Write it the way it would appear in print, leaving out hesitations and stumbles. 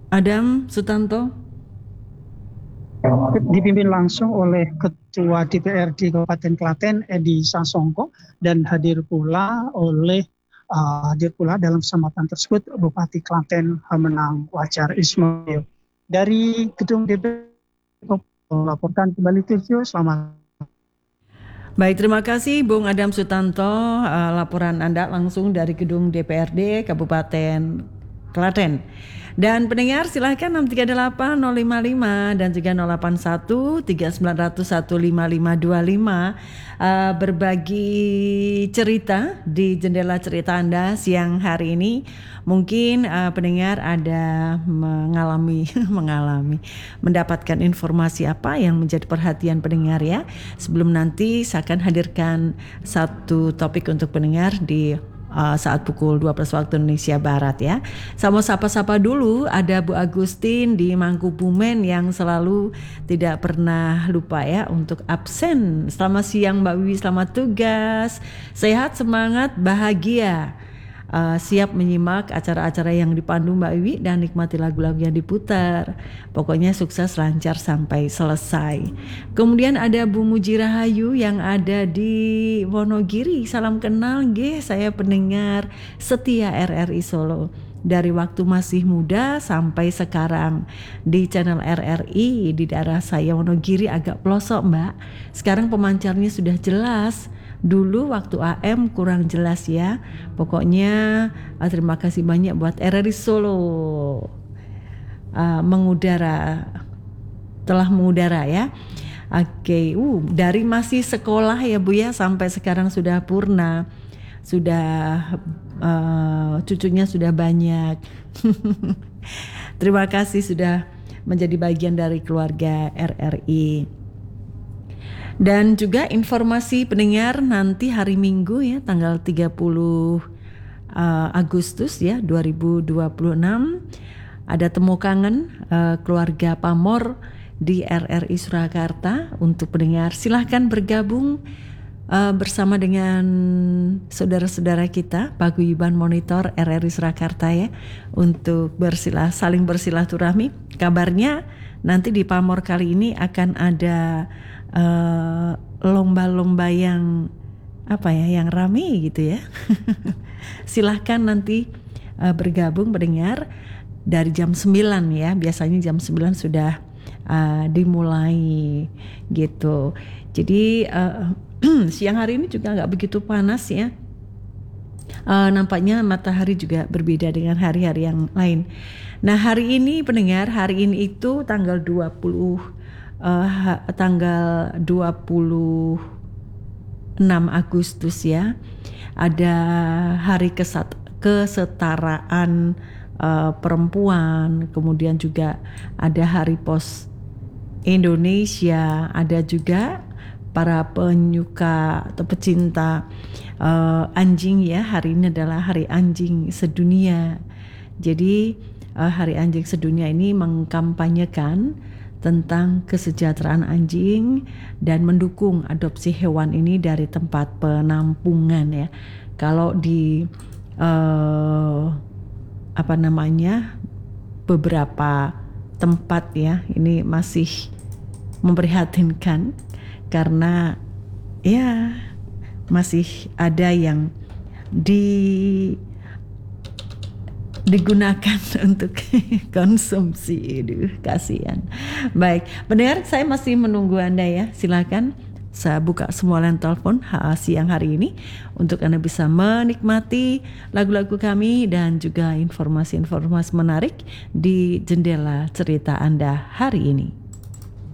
Adam Sutanto. Dipimpin langsung oleh Ketua DPRD Kabupaten Klaten Edi Sasongko dan hadir pula dalam kesempatan tersebut Bupati Klaten Hamenang Wajar Ismail. Dari gedung DPRD melaporkan kembali Tirjo, selamat. Baik, terima kasih Bung Adam Sutanto, laporan Anda langsung dari gedung DPRD Kabupaten Klaten. Dan pendengar silahkan 638 055 dan juga 081 3900 15525 berbagi cerita di jendela cerita Anda siang hari ini. Mungkin pendengar ada mendapatkan informasi apa yang menjadi perhatian pendengar ya. Sebelum nanti saya akan hadirkan satu topik untuk pendengar di saat pukul 12 waktu Indonesia Barat ya. Saya mau sapa-sapa dulu, ada Bu Agustin di Mangkubumen yang selalu tidak pernah lupa ya untuk absen. Selamat siang Mbak Wiwi, selamat tugas, sehat, semangat, bahagia. Siap menyimak acara-acara yang dipandu Mbak Wiwi dan nikmati lagu-lagu yang diputar. Pokoknya sukses lancar sampai selesai. Kemudian ada Bu Muji Rahayu yang ada di Wonogiri. Salam kenal nggih, saya pendengar setia RRI Solo. Dari waktu masih muda sampai sekarang di channel RRI di daerah saya Wonogiri agak pelosok Mbak. Sekarang pemancarnya sudah jelas. Dulu waktu AM kurang jelas ya. Pokoknya terima kasih banyak buat RRI Solo telah mengudara ya. Oke, dari masih sekolah ya Bu ya sampai sekarang sudah purna. Sudah cucunya sudah banyak. Terima kasih sudah menjadi bagian dari keluarga RRI. Dan juga informasi pendengar nanti hari Minggu ya tanggal 30 Agustus ya 2026 ada temu kangen keluarga Pamor di RRI Surakarta. Untuk pendengar silahkan bergabung bersama dengan saudara-saudara kita Paguyuban Monitor RRI Surakarta ya untuk saling bersilaturahmi. Kabarnya nanti di Pamor kali ini akan ada lomba-lomba yang yang rame gitu ya. Silahkan nanti bergabung mendengar dari jam 9 ya. Biasanya jam 9 sudah dimulai gitu. Jadi siang hari ini juga gak begitu panas ya. Nampaknya matahari juga berbeda dengan hari-hari yang lain. Nah hari ini pendengar, hari ini itu tanggal 26 Agustus ya. Ada hari kesetaraan perempuan, kemudian juga ada hari pos Indonesia, ada juga para penyuka atau pecinta anjing ya. Hari ini adalah hari anjing sedunia. Jadi hari anjing sedunia ini mengkampanyekan tentang kesejahteraan anjing dan mendukung adopsi hewan ini dari tempat penampungan ya. Kalau di beberapa tempat ya ini masih memprihatinkan karena ya masih ada yang digunakan untuk konsumsi. Kasihan. Baik, pendengar saya masih menunggu Anda ya. Silakan saya buka semua line telepon siang hari ini untuk Anda bisa menikmati lagu-lagu kami dan juga informasi-informasi menarik di jendela cerita Anda hari ini.